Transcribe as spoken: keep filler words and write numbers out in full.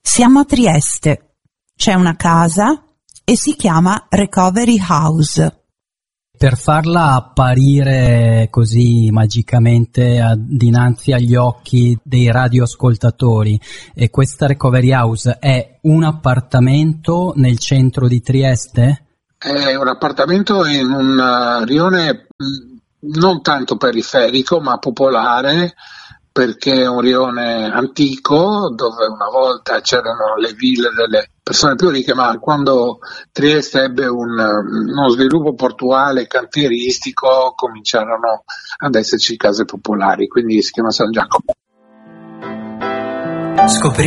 Siamo a Trieste, c'è una casa e si chiama Recovery House. Per farla apparire così magicamente a, dinanzi agli occhi dei radioascoltatori, e questa Recovery House è un appartamento nel centro di Trieste? È un appartamento in un rione non tanto periferico ma popolare, perché è un rione antico dove una volta c'erano le ville delle persone più ricche, ma quando Trieste ebbe un, uno sviluppo portuale cantieristico cominciarono ad esserci case popolari, quindi si chiama San Giacomo. Scoprire